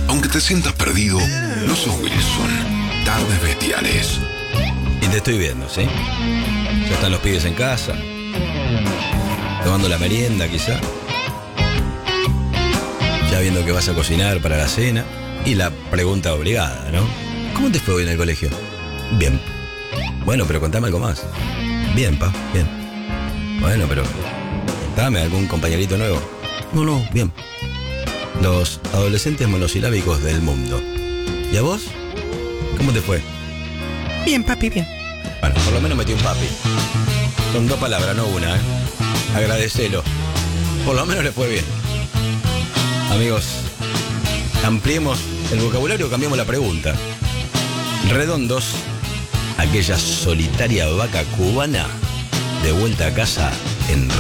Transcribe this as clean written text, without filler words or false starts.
Aunque te sientas perdido, no sos Wilson. Tardes bestiales. Y te estoy viendo, ¿sí? Ya están los pibes en casa, tomando la merienda quizá, ya viendo que vas a cocinar para la cena. Y la pregunta obligada, ¿no? ¿Cómo te fue hoy en el colegio? Bien. Bueno, pero contame algo más. Bien, pa, bien. Bueno, pero dame algún compañerito nuevo. No, bien. Los adolescentes monosilábicos del mundo. ¿Y a vos? ¿Cómo te fue? Bien, papi, bien. Bueno, por lo menos metí un papi. Son 2 palabras, no una, ¿eh? Agradecelo. Por lo menos le fue bien. Amigos, ampliemos el vocabulario, cambiamos la pregunta. Redondos, aquella solitaria vaca cubana, de vuelta a casa en